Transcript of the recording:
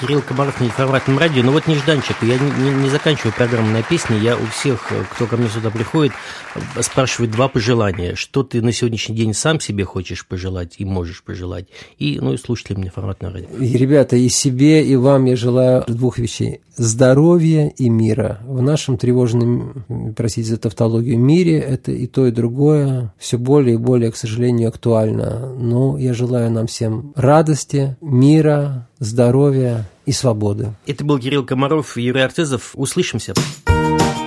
Кирилл Комаров на Информатном радио. Но вот нежданчик, я не заканчиваю программу на песни. Я у всех, кто ко мне сюда приходит, спрашиваю два пожелания. Что ты на сегодняшний день сам себе хочешь пожелать и можешь пожелать, и слушателям Информатного радио. И, ребята, и себе, и вам я желаю двух вещей. Здоровья и мира. В нашем тревожном, простите за тавтологию, мире это и то, и другое все более и более, к сожалению, актуально. Но я желаю нам всем радости, мира, здоровья и свободы. Это был Кирилл Комаров и Юрий Артезов. Услышимся.